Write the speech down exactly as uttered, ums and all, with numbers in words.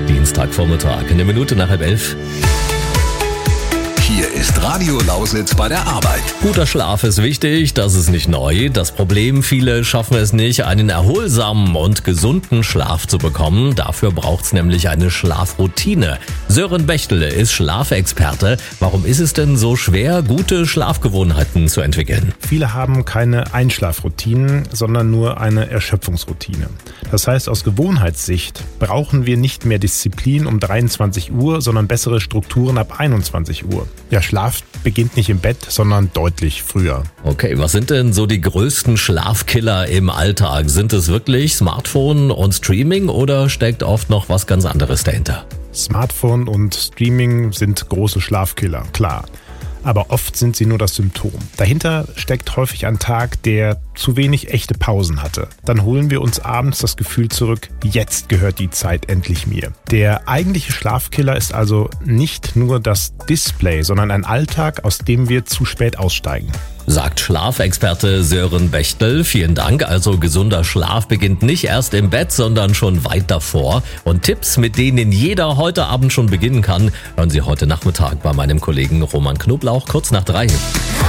Dienstagvormittag, eine Minute nach halb elf. Hier ist Radio Lausitz bei der Arbeit. Guter Schlaf ist wichtig, das ist nicht neu. Das Problem, viele schaffen es nicht, einen erholsamen und gesunden Schlaf zu bekommen. Dafür braucht's nämlich eine Schlafroutine. Sören Bechtle ist Schlafexperte. Warum ist es denn so schwer, gute Schlafgewohnheiten zu entwickeln? Viele haben keine Einschlafroutinen, sondern nur eine Erschöpfungsroutine. Das heißt, aus Gewohnheitssicht brauchen wir nicht mehr Disziplin um dreiundzwanzig Uhr, sondern bessere Strukturen ab einundzwanzig Uhr. Ja, Schlaf beginnt nicht im Bett, sondern deutlich früher. Okay, was sind denn so die größten Schlafkiller im Alltag? Sind es wirklich Smartphone und Streaming oder steckt oft noch was ganz anderes dahinter? Smartphone und Streaming sind große Schlafkiller, klar. Aber oft sind sie nur das Symptom. Dahinter steckt häufig ein Tag, der zu wenig echte Pausen hatte. Dann holen wir uns abends das Gefühl zurück, jetzt gehört die Zeit endlich mir. Der eigentliche Schlafkiller ist also nicht nur das Display, sondern ein Alltag, aus dem wir zu spät aussteigen. Sagt Schlafexperte Sören Bechtle. Vielen Dank. Also gesunder Schlaf beginnt nicht erst im Bett, sondern schon weit davor. Und Tipps, mit denen jeder heute Abend schon beginnen kann, hören Sie heute Nachmittag bei meinem Kollegen Roman Knoblauch kurz nach drei.